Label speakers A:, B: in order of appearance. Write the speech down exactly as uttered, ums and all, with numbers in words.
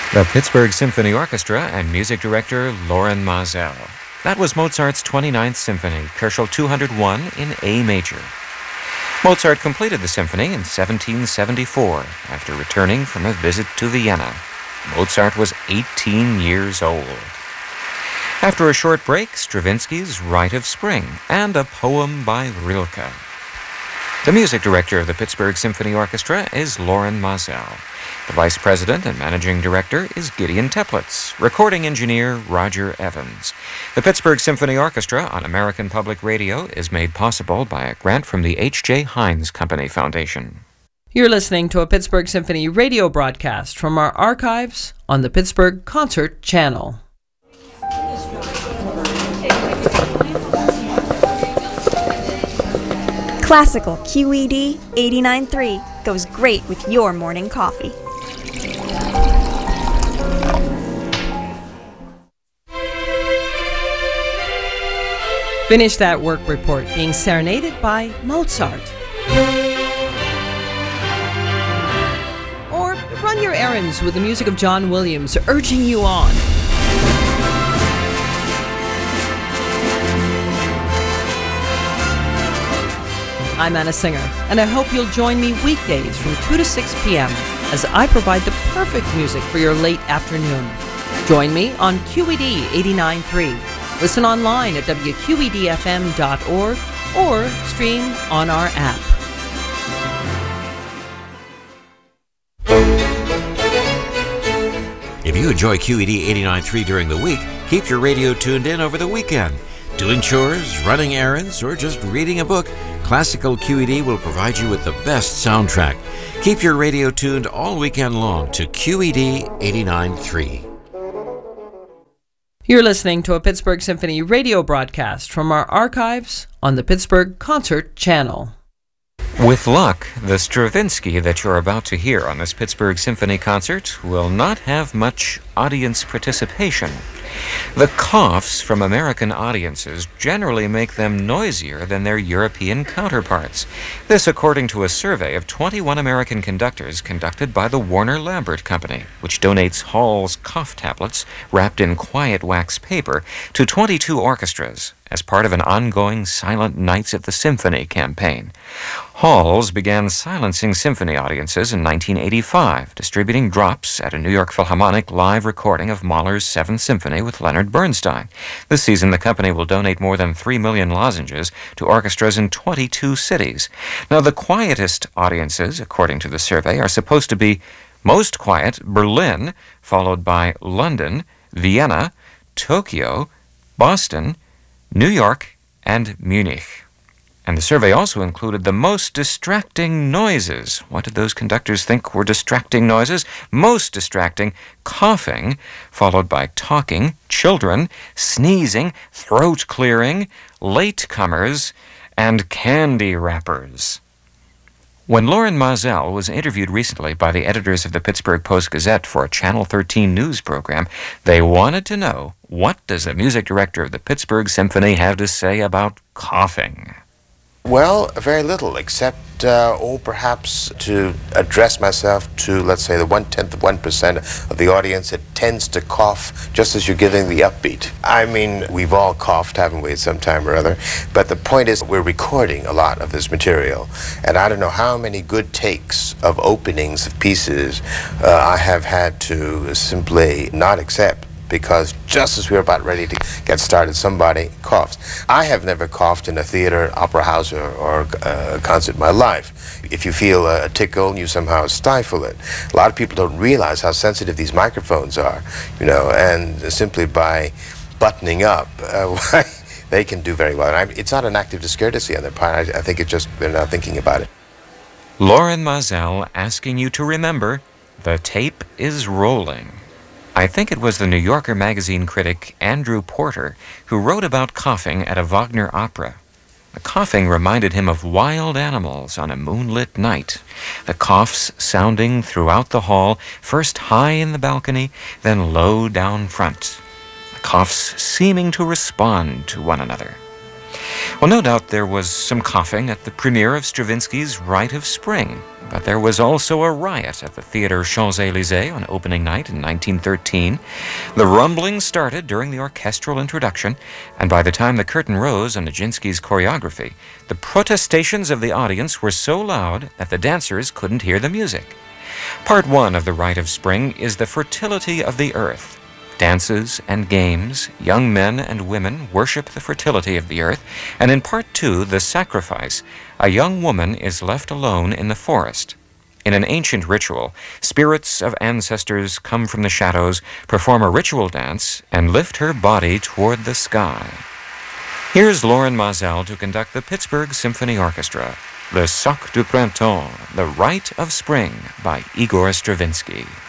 A: The Pittsburgh Symphony Orchestra and music director Lorin Maazel. That was Mozart's twenty-ninth Symphony, Kochel two hundred one in A major. Mozart completed the symphony in seventeen seventy-four after returning from a visit to Vienna. Mozart was eighteen years old. After a short break, Stravinsky's Rite of Spring and a poem by Rilke. The music director of the Pittsburgh Symphony Orchestra is Lorin Maazel. The vice president and managing director is Gideon Teplitz. Recording engineer Roger Evans. The Pittsburgh Symphony Orchestra on American Public Radio is made possible by a grant from the H J. Heinz Company Foundation.
B: You're listening to a Pittsburgh Symphony radio broadcast from our archives on the Pittsburgh Concert Channel.
C: Classical Q E D eighty-nine point three goes great with your morning coffee.
B: Finish that work report being serenaded by Mozart. Or run your errands with the music of John Williams urging you on. I'm Anna Singer, and I hope you'll join me weekdays from two to six p.m. as I provide the perfect music for your late afternoon. Join me on Q E D eighty-nine point three. Listen online at w q e d f m dot org or stream on our app.
D: If you enjoy Q E D eighty-nine point three during the week, keep your radio tuned in over the weekend. Doing chores, running errands, or just reading a book, Classical Q E D will provide you with the best soundtrack. Keep your radio tuned all weekend long to Q E D eighty-nine point three.
B: You're listening to a Pittsburgh Symphony radio broadcast from our archives on the Pittsburgh Concert Channel.
A: With luck, the Stravinsky that you're about to hear on this Pittsburgh Symphony concert will not have much audience participation. The coughs from American audiences generally make them noisier than their European counterparts. This according to a survey of twenty-one American conductors conducted by the Warner Lambert Company, which donates Hall's cough tablets wrapped in quiet wax paper to twenty-two orchestras as part of an ongoing Silent Nights at the Symphony campaign. Hall's began silencing symphony audiences in nineteen eighty-five, distributing drops at a New York Philharmonic live recording of Mahler's Seventh Symphony with Leonard Bernstein. This season, the company will donate more than three million lozenges to orchestras in twenty-two cities. Now, the quietest audiences, according to the survey, are supposed to be most quiet Berlin, followed by London, Vienna, Tokyo, Boston, New York, and Munich. And the survey also included the most distracting noises. What did those conductors think were distracting noises? Most distracting, coughing, followed by talking, children, sneezing, throat clearing, latecomers, and candy wrappers. When Lorin Maazel was interviewed recently by the editors of the Pittsburgh Post-Gazette for a Channel thirteen news program, they wanted to know, what does the music director of the Pittsburgh Symphony have to say about coughing?
E: Well, very little, except, uh, or perhaps to address myself to, let's say, the one-tenth of one percent of the audience that tends to cough just as you're giving the upbeat. I mean, we've all coughed, haven't we, at some time or other? But the point is, we're recording a lot of this material, and I don't know how many good takes of openings of pieces uh, I have had to simply not accept, because just as we were about ready to get started, somebody coughs. I have never coughed in a theater, opera house, or, or uh, concert in my life. If you feel a tickle, you somehow stifle it. A lot of people don't realize how sensitive these microphones are, you know, and simply by buttoning up, uh, they can do very well. And I, it's not an act of discourtesy on their part. I, I think it's just they're not thinking about it.
A: Lorin Maazel asking you to remember, the tape is rolling. I think it was the New Yorker magazine critic Andrew Porter who wrote about coughing at a Wagner opera. The coughing reminded him of wild animals on a moonlit night, the coughs sounding throughout the hall, first high in the balcony, then low down front, the coughs seeming to respond to one another. Well, no doubt there was some coughing at the premiere of Stravinsky's Rite of Spring, but there was also a riot at the Theatre Champs-Élysées on opening night in nineteen thirteen. The rumbling started during the orchestral introduction, and by the time the curtain rose on Nijinsky's choreography, the protestations of the audience were so loud that the dancers couldn't hear the music. Part one of the Rite of Spring is the fertility of the earth. Dances and games, young men and women worship the fertility of the earth, and in part two, the sacrifice, a young woman is left alone in the forest. In an ancient ritual, spirits of ancestors come from the shadows, perform a ritual dance, and lift her body toward the sky. Here's Loren Maazel to conduct the Pittsburgh Symphony Orchestra, Le Soc du Printemps, The Rite of Spring by Igor Stravinsky.